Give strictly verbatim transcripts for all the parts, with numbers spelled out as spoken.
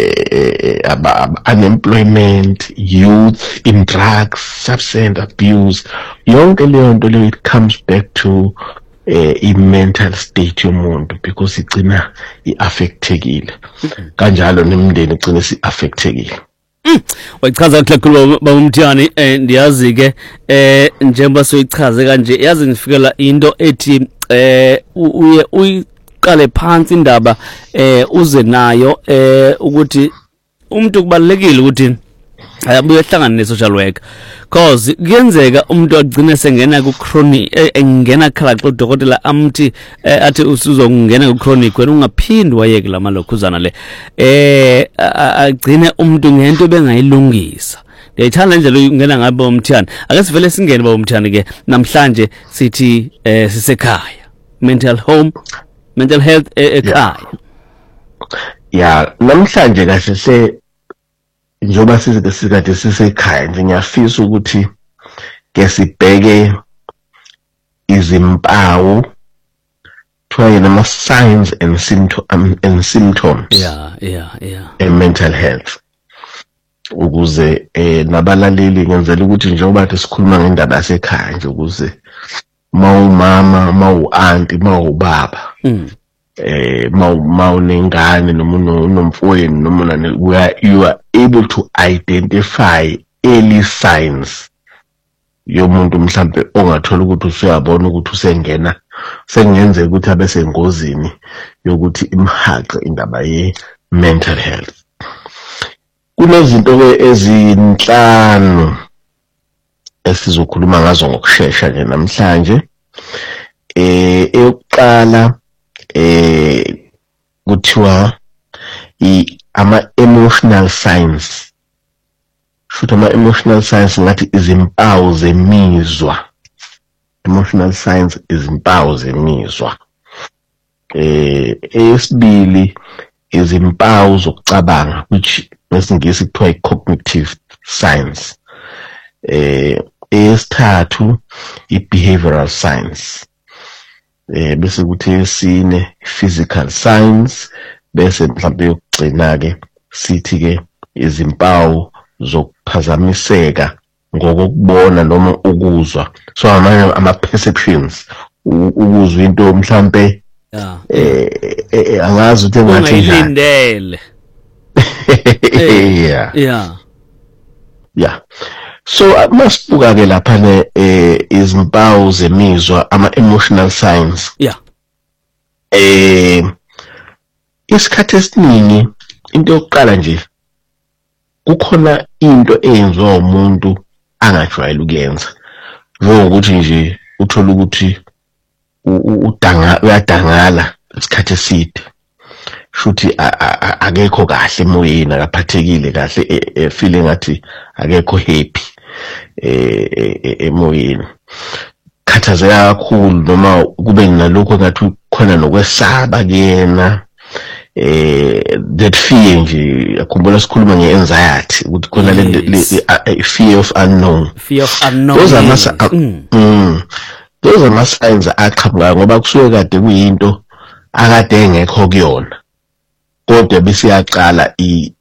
unemployment, youth in drugs, substance abuse, yonke leyo nto leyo, it comes back to uh, i-mental state yomuntu, because igcina i-affectekile kanjalo nemndeni igcina isi-affectekile. Wayichaza kakhulu baMthiyane, eh ndiyazi ke eh njengoba soyichaze kanje, yazi nifikela into ethi eh uye uyiqale phansi indaba eh uze nayo eh ukuthi umuntu kubalekile ukuthi ayabuye ehlangana ne-social worker, cause kuyenzeka umuntu agcine sengena ku chronic engena khala ku dokotela amthi athi usuzongena ku chronic wena ungaphindi wayeke lamalokhuzana le eh agcine umuntu ngento bengayilungisa. Ndiyayithanda nje lo ungena ngabe uMthiyane. Ake sivele singene ba uMthiyane ke namhlanje sithi eh sisekhaya, mental home, mental health ekhaya. Yeah, namhlanje kahle se njoba sizike sikade sisekhaya nje, ngiyafisa ukuthi ke sibheke izimpawu try nama signs and symptoms um, and symptoms yeah yeah yeah and mental health, ukuze eh nabalaleli ngenzela ukuthi njengoba bathi sikhuluma ngendaba yasekhaya nje, ukuze mawumama, mawu-auntie, mawubaba mm. eh mawunengane noma unomfowenu noma we are you are able to identify early signs yomuntu mhlambe ongathola ukuthi usuyabona ukuthi usengena sengenzeka ukuthi abe sengozini yokuthi imhaqe indaba ye mental health. Kunezinto ke ezinhlanu esizokhuluma ngazo ngokusheshsha nje namhlanje. Eh eyokuqala eh kuthiwa i ama emotional signs. Futhi ama emotional signs ngathi izimpawu zemizwa. Emotional signs izimpawu zemizwa. Eh esibili izimpawu zokucabanga, which ngesingisi kuthiwa cognitive signs. Eh esithathu i-behavioral signs. Eh bese kuthi esine physical signs, bese mhlawumbe yokugcina ke sithi ke izimpawu zokuphazamiseka ngokubona noma ukuzwa, so amanye ama perceptions, ukuzwa into mhlawumbe yeah eh angazi ukuthi ngathi ngilindele yeah yeah yeah. So masibuka ke lapha ne eh izimpawu zemizwa, ama emotional signs. Yeah. Eh isikhathi esiningi into yokuqala nje kukhona into eyenziwa umuntu angajwayele ukuyenza. Ngokuthi nje uthola ukuthi udanga uyadangala isikhathi eside. Futhi akekho kahle emoyeni, akaphathekile kahle, feeling ngathi akekho happy eh emoyeni. Khathazeka kakhulu noma kube nalokho ngathi khona nokwesaba kuyena, eh that fear nje, akhumbula sikhuluma nge-anxiety ukuthi khona le fear of unknown. Fear of unknown. Those are mas mm those are mas signs aqhamuka ngoba kusuke kade kuyinto akade engekho kuyona, kodwa bese yaqala i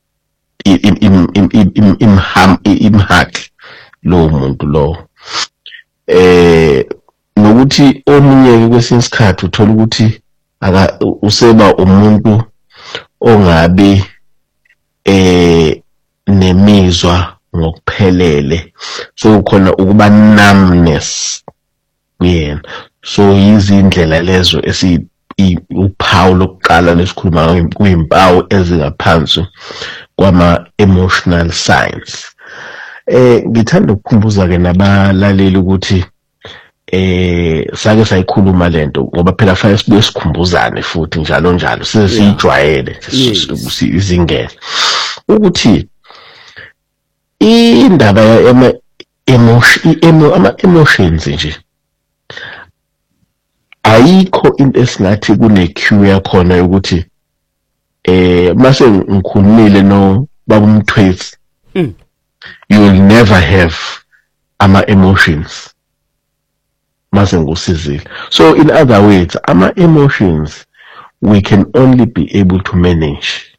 imham imhaqi lo muntu lo. Eh nokuthi omunye kwesinye isikhathi uthola ukuthi aka useba umuntu ongabe eh nemizwa ngokuphelele, so khona ukuba numbness kuyena. So izindlela lezo esi uphawu lokuqala lesikhuluma kuyimpawu ezingaphansi kwama emotional signs. Eh ngithanda ukukhumbuza ke nabalaleli ukuthi eh sake sayikhuluma lento ngoba phela fanele sibuye sikhumbuzane futhi njalo njalo sesijwayele izingene ukuthi indaba yama emotion ama emotions nje ayikho into esingathi kune cue yakhona ukuthi eh mase ngikhulumile no baba uMthwezi, mm. you will never have ama emotions mase ngusizile. So in other words, ama emotions we can only be able to manage